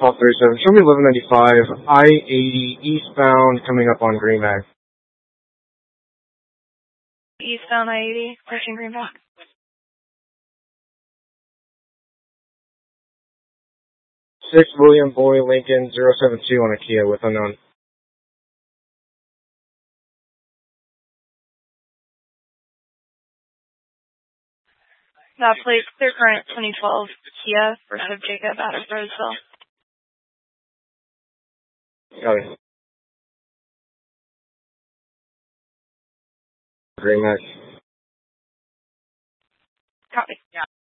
Call 37. Show me 1195, I-80, eastbound, coming up on Greenback. Eastbound I-80, pushing Greenback. 6 William Boy Lincoln 072 on a Kia with unknown. That plate's their current 2012 Kia for Jacob out of Roseville. Got it. Greenback. Copy. Yeah.